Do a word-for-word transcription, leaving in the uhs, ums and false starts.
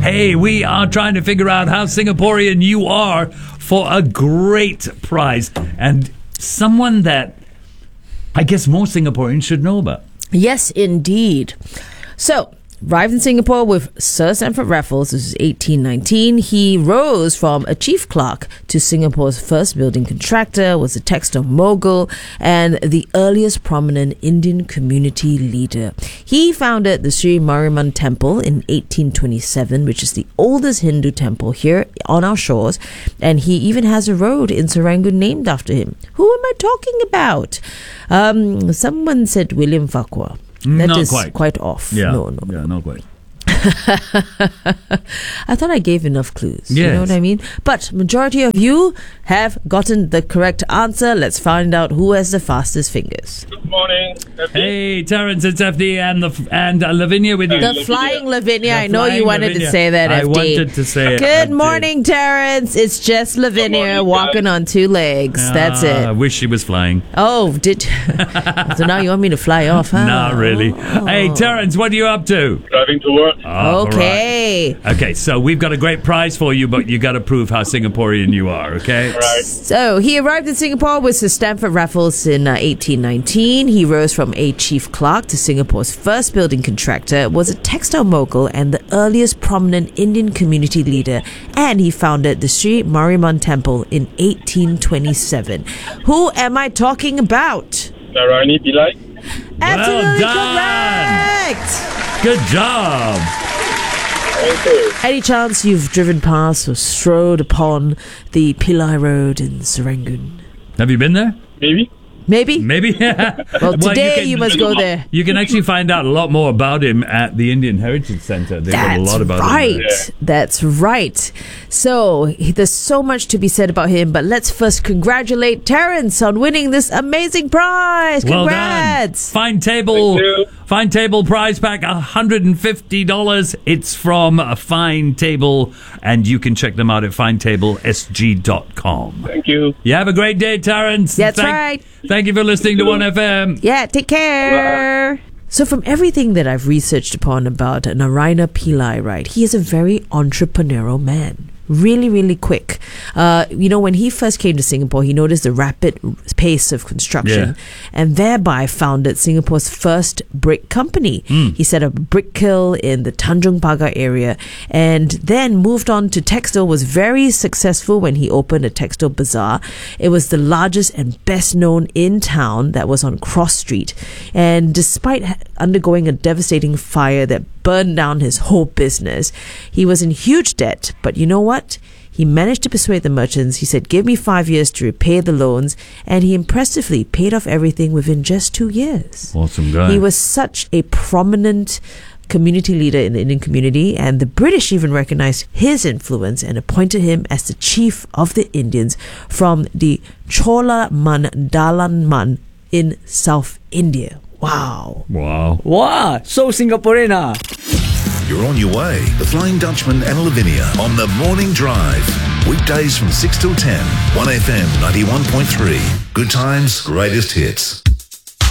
Hey, we are trying to figure out how Singaporean you are for a great prize. And someone that I guess most Singaporeans should know about. Yes, indeed. So, arrived in Singapore with Sir Stamford Raffles. This is eighteen nineteen. He rose from a chief clerk to Singapore's first building contractor, was a textile mogul, and the earliest prominent Indian community leader. He founded the Sri Mariamman Temple in eighteen twenty-seven, which is the oldest Hindu temple here on our shores, and he even has a road in Serangoon named after him. Who am I talking about? Um, someone said William Farquhar. That Not is quite. quite off. Yeah. No, no. Yeah, not quite. I thought I gave enough clues. You Yes. know what I mean? But majority of you have gotten the correct answer. Let's find out who has the fastest fingers. Good morning. F D. Hey, Terence, it's F D and the and uh, Lavinia with you. The Lavinia. flying Lavinia. The I know you flying wanted Lavinia. to say that, I F D. wanted to say it. I Good did. morning, Terence. It's just Lavinia morning, walking guys. on two legs. That's Ah, I it. wish she was flying. Oh, did so now you want me to fly off, huh? Not really. Hey, Terence, what are you up to? Driving to work. Oh, all right. Okay. Okay, so we've got a great prize for you, but you got to prove how Singaporean you are, okay? Right. So he arrived in Singapore with Sir Stamford Raffles in uh, eighteen nineteen. He rose from a chief clerk to Singapore's first building contractor, was a textile mogul and the earliest prominent Indian community leader, and he founded the Sri Mariamman Temple in eighteen twenty-seven. Who am I talking about? Narayani Pillai. Absolutely done. correct! Good job. Thank you. Any chance you've driven past or strode upon the Pillai Road in Serangoon? Have you been there? Maybe. Maybe? Maybe. Well, today can- you must go there. You can actually find out a lot more about him at the Indian Heritage Centre. They've got a That's lot about right. him. Yeah. That's right. So he, there's so much to be said about him, but let's first congratulate Terence on winning this amazing prize. Well Congrats! done. Fine Table. Thank you. Fine Table prize pack, one hundred fifty dollars. It's from a Fine Table, and you can check them out at fine table s g dot com. Thank you. You have a great day, Terence. That's Thank- right. Thank you for listening to one F M. Yeah, take care. So from everything that I've researched upon about Naraina Pillai, right, he is a very entrepreneurial man. Really, really quick. Uh, you know, when he first came to Singapore, he noticed the rapid pace of construction Yeah. and thereby founded Singapore's first brick company. Mm. He set up a brick kiln in the Tanjung Pagar area and then moved on to textile, was very successful when he opened a textile bazaar. It was the largest and best known in town that was on Cross Street. And despite ha- undergoing a devastating fire that burned down his whole business, he was in huge debt. But you know what? He managed to persuade the merchants. He said, give me five years to repay the loans. And he impressively paid off everything within just two years. Awesome guy. He was such a prominent community leader in the Indian community, and the British even recognized his influence and appointed him as the chief of the Indians from the Chola Mandalan Man in South India. Wow. Wow. Wow, so Singaporean ah. You're on your way. The Flying Dutchman and Lavinia on the Morning Drive. Weekdays from six till ten. one F M ninety-one point three. Good times, greatest hits.